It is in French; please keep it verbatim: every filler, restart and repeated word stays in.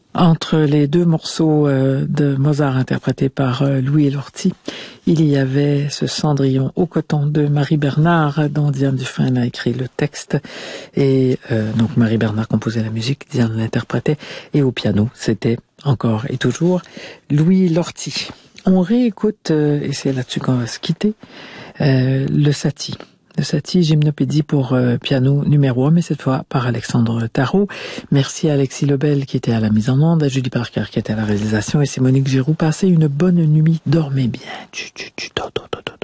Entre les deux morceaux euh, de Mozart interprétés par euh, Louis Lorty, il y avait ce Cendrillon au coton de Marie Bernard, dont Diane Dufresne a écrit le texte. Et euh, donc Marie Bernard composait la musique, Diane l'interprétait. Et au piano, c'était encore et toujours Louis Lorty. On réécoute, euh, et c'est là-dessus qu'on va se quitter, euh, le Satie. Le Satie, gymnopédie pour euh, piano numéro un, mais cette fois par Alexandre Tarot. Merci à Alexis Lebel qui était à la mise en onde, à Julie Parker qui était à la réalisation, et c'est Monique Giroux. Passez une bonne nuit, dormez bien. Tchou, tchou, tchou, do, do, do, do.